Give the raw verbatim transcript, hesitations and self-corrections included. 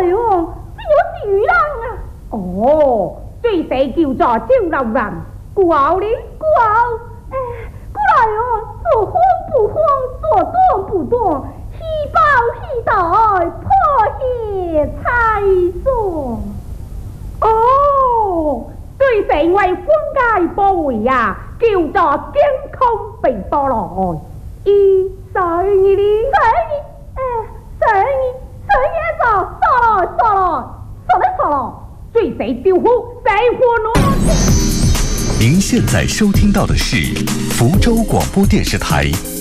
哎呦，这有是鱼郎啊！ 哦，对谁叫做周老人？古后呢？ 古后，哎，古来哦，做慌不慌，做断不断，喜报喜待，破邪财送。 哦，对谁为分界部位啊？叫做健康被多来。一十二呢？ 十二，哎，十二，十二做，说了说了，说了说了， 对谁丢呼，谁呼挪。 您现在收听到的是福州广播电视台